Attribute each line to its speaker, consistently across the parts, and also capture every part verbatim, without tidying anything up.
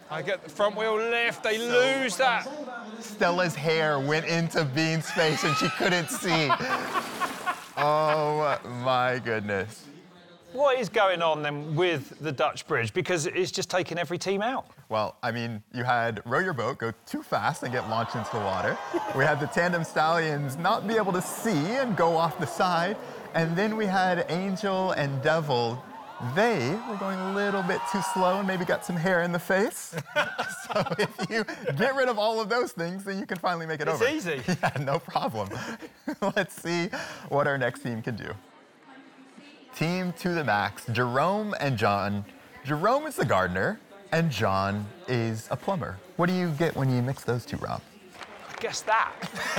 Speaker 1: I get the front wheel lift, they lose that.
Speaker 2: Stella's hair went into Bean's face and she couldn't see. Oh my goodness.
Speaker 1: What is going on then with the Dutch bridge? Because it's just taking every team out.
Speaker 2: Well, I mean, you had Row Your Boat go too fast and get launched into the water. We had the Tandem Stallions not be able to see and go off the side. And then we had Angel and Devil. They were going a little bit too slow and maybe got some hair in the face. So if you get rid of all of those things, then you can finally make it
Speaker 1: it's
Speaker 2: over.
Speaker 1: It's easy.
Speaker 2: Yeah, no problem. Let's see what our next team can do. Team to the max, Jerome and John. Jerome is the gardener, and John is a plumber. What do you get when you mix those two, Rob?
Speaker 1: I guess that.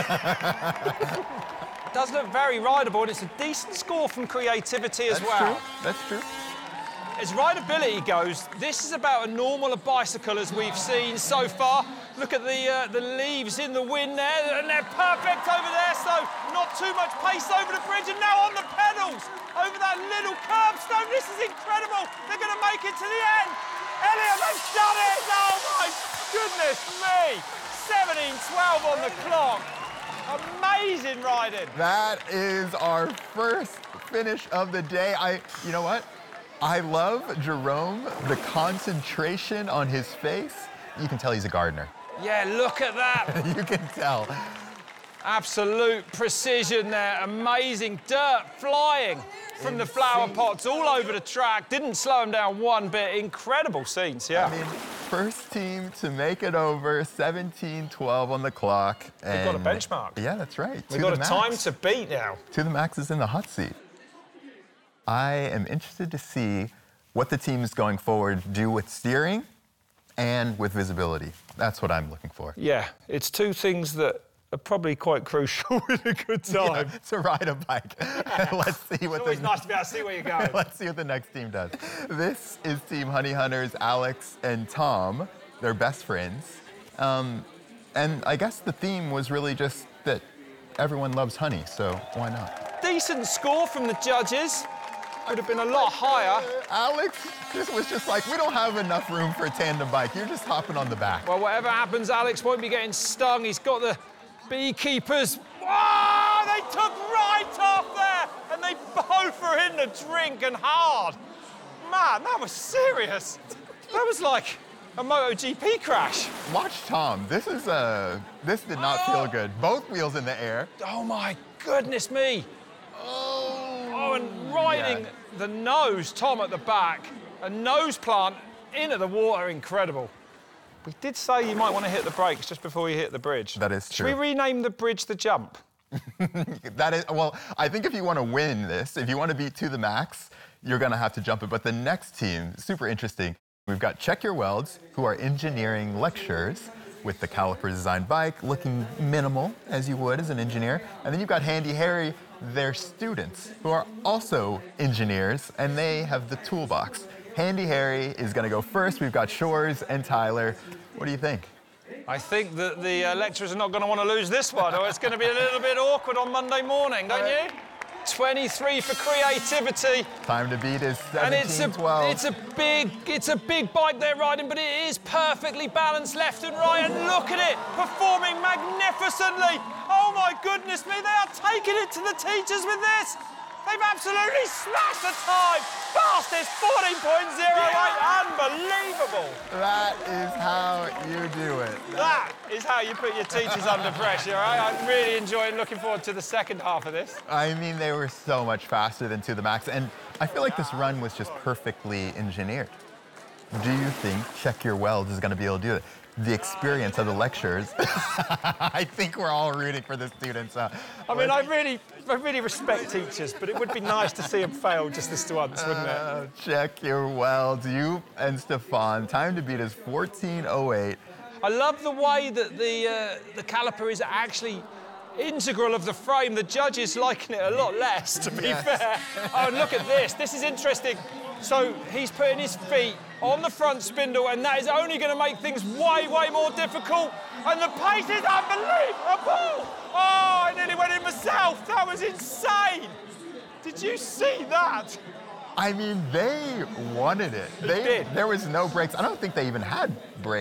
Speaker 1: It does look very rideable, and it's a decent score from creativity as
Speaker 2: That's
Speaker 1: well.
Speaker 2: True. That's true.
Speaker 1: As rideability goes, this is about as normal a bicycle as we've seen so far. Look at the uh, the leaves in the wind there, and they're perfect over there, so not too much pace over the bridge, and now on the pedals, over that little curbstone. This is incredible. They're going to make it to the end. Elliot, they've done it! Oh, my goodness me! seventeen twelve on the clock. Amazing riding.
Speaker 2: That is our first finish of the day. I, you know what? I love Jerome, the concentration on his face. You can tell he's a gardener.
Speaker 1: Yeah, look at that.
Speaker 2: You can tell.
Speaker 1: Absolute precision there. Amazing dirt flying from the flower pots all over the track. Didn't slow him down one bit. Incredible scenes, yeah.
Speaker 2: I mean, first team to make it over, seventeen twelve on the clock.
Speaker 1: We've got a benchmark.
Speaker 2: Yeah, that's right.
Speaker 1: We've got a time to beat now.
Speaker 2: To the Max is in the hot seat. I am interested to see what the teams going forward do with steering and with visibility. That's what I'm looking for.
Speaker 1: Yeah, it's two things that are probably quite crucial in a good time.
Speaker 2: Yeah, to ride a bike. Let's see what
Speaker 1: it's always
Speaker 2: the
Speaker 1: nice to be able to see where you're going.
Speaker 2: Let's see what the next team does. This is Team Honey Hunters, Alex and Tom. They're best friends. Um, and I guess the theme was really just that everyone loves honey, so why not?
Speaker 1: Decent score from the judges. Would have been a lot higher.
Speaker 2: Alex just was just like, we don't have enough room for a tandem bike. You're just hopping on the back.
Speaker 1: Well, whatever happens, Alex won't be getting stung. He's got the beekeepers. Oh, they took right off there, and they both were in the drink and hard. Man, that was serious. That was like a MotoGP crash.
Speaker 2: Watch Tom. This is uh, this did not
Speaker 1: oh.
Speaker 2: feel good. Both wheels in the air.
Speaker 1: Oh my goodness me.
Speaker 2: Oh.
Speaker 1: Oh, and riding
Speaker 2: yeah.
Speaker 1: the nose, Tom at the back, a nose plant into the water, incredible. We did say you might want to hit the brakes just before you hit the bridge.
Speaker 2: That is true.
Speaker 1: Should we rename the bridge the Jump?
Speaker 2: That is, well, I think if you want to win this, if you want to beat To The Max, you're going to have to jump it. But the next team, super interesting. We've got Check Your Welds, who are engineering lectures with the caliper design bike, looking minimal, as you would as an engineer. And then you've got Handy Harry, their students, who are also engineers, and they have the toolbox. Handy Harry is going to go first. We've got Shores and Tyler. What do you think?
Speaker 1: I think that the uh, lecturers are not going to want to lose this one, or it's going to be a little bit awkward on Monday morning, don't you? twenty-three for creativity.
Speaker 2: Time to beat is
Speaker 1: And it's a,
Speaker 2: seventeen twelve.
Speaker 1: it's a big, it's a big bike they're riding, but it is perfectly balanced left and right. And look at it, performing magnificently. Oh my goodness me, they are taking it to the teachers with this. They've absolutely smashed the time. Fastest fourteen point oh eight, unbelievable.
Speaker 2: That is how you do it.
Speaker 1: That is how you put your teachers under pressure, right? I'm really enjoying, looking forward to the second half of this.
Speaker 2: I mean, they were so much faster than To The Max, and I feel like this run was just perfectly engineered. Do you think Check Your Welds is going to be able to do it? The experience of the lectures. I think we're all rooting for the students. Uh,
Speaker 1: I mean, I really, I really respect teachers, but it would be nice to see them fail just this once, wouldn't it?
Speaker 2: Uh, check Your Welds. You and Stefan. Time to beat is fourteen oh eight.
Speaker 1: I love the way that the uh, the caliper is actually integral of the frame. The judges liking it a lot less, to be
Speaker 2: Yes.
Speaker 1: fair. Oh, and look at this. This is interesting. So he's putting his feet on the front spindle, and that is only going to make things way, way more difficult. And the pace is unbelievable. Oh, I nearly went in myself. That was insane. Did you see that?
Speaker 2: I mean, they wanted it.
Speaker 1: They did.
Speaker 2: There was no brakes. I don't think they even had brakes.